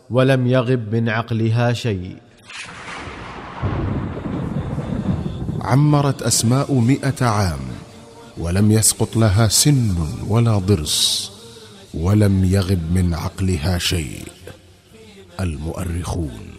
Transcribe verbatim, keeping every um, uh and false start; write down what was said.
ولم يغب من عقلها شيء. عمرت أسماء مئة عام ولم يسقط لها سن ولا ضرس، ولم يغب من عقلها شيء. المؤرخون.